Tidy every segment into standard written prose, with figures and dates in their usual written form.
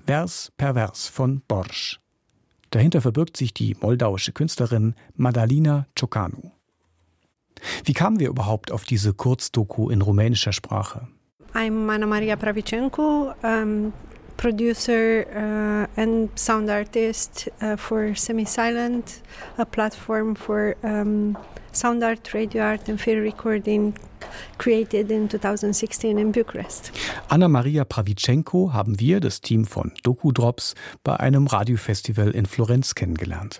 Vers per Vers von Borsch. Dahinter verbirgt sich die moldauische Künstlerin Madalina Ciocanu. Wie kamen wir überhaupt auf diese Kurzdoku in rumänischer Sprache? I'm Ana Maria Pravicencu, producer and sound artist for Semi-Silent, a platform for sound art, radio art and film recording created in 2016 in Bucharest. Ana Maria Pravicencu haben wir, das Team von Doku-Drops, bei einem Radiofestival in Florenz kennengelernt.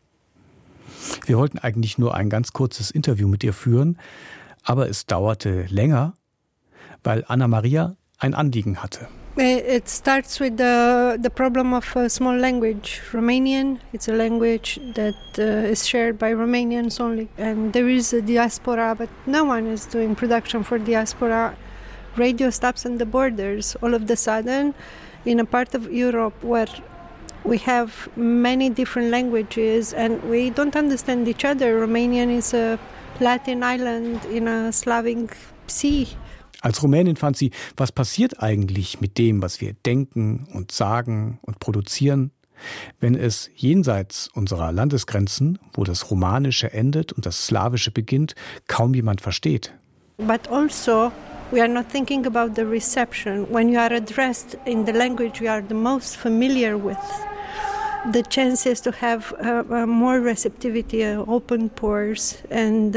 Wir wollten eigentlich nur ein ganz kurzes Interview mit ihr führen, aber es dauerte länger, weil Ana Maria ein Anliegen hatte. It starts with the problem of a small language, Romanian. It's a language that is shared by Romanians only. And there is a diaspora, but no one is doing production for diaspora. Radio stops on the borders. All of a sudden, in a part of Europe where we have many different languages and we don't understand each other. Romanian is a Latin island in a Slavic sea. Als Rumänin fand sie, was passiert eigentlich mit dem, was wir denken und sagen und produzieren, wenn es jenseits unserer Landesgrenzen, wo das Romanische endet und das Slawische beginnt, kaum jemand versteht. But also, we are not thinking about the reception. When you are addressed in the language you are the most familiar with, the chances to have more receptivity, open pores, and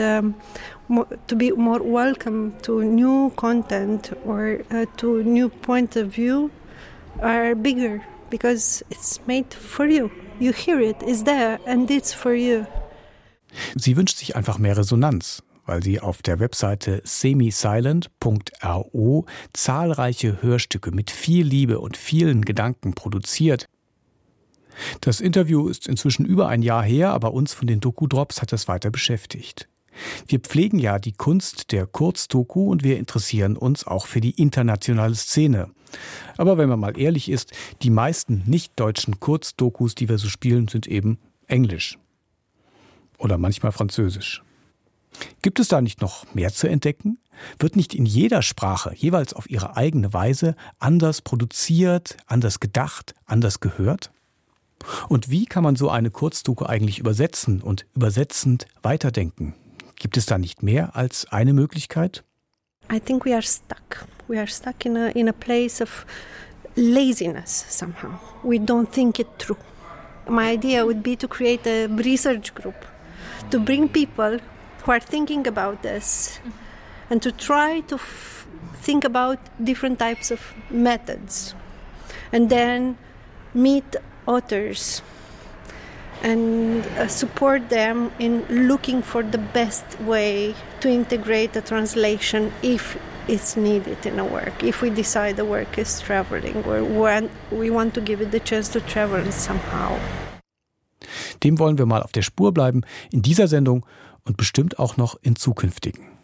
to be more welcome to new content or to new point of view are bigger because it's made for you. You hear it, it's there and it's for you. Sie wünscht sich einfach mehr Resonanz, weil sie auf der Webseite semisilent.ro zahlreiche Hörstücke mit viel Liebe und vielen Gedanken produziert. Das Interview ist inzwischen über ein Jahr her, aber uns von den Doku-Drops hat es weiter beschäftigt. Wir pflegen ja die Kunst der Kurzdoku und wir interessieren uns auch für die internationale Szene. Aber wenn man mal ehrlich ist, die meisten nicht-deutschen Kurzdokus, die wir so spielen, sind eben Englisch. Oder manchmal Französisch. Gibt es da nicht noch mehr zu entdecken? Wird nicht in jeder Sprache, jeweils auf ihre eigene Weise, anders produziert, anders gedacht, anders gehört? Und wie kann man so eine Kurzdoku eigentlich übersetzen und übersetzend weiterdenken? Gibt es da nicht mehr als eine Möglichkeit? I think we are stuck. We are stuck in a place of laziness somehow. We don't think it through. My idea would be to create a research group to bring people who are thinking about this and to try to think about different types of methods and then meet authors and support them in looking for the best way to integrate a translation if it's needed in a work, if we decide the work is traveling or when we want to give it the chance to travel somehow. Dem wollen wir mal auf der Spur bleiben in dieser Sendung und bestimmt auch noch in zukünftigen.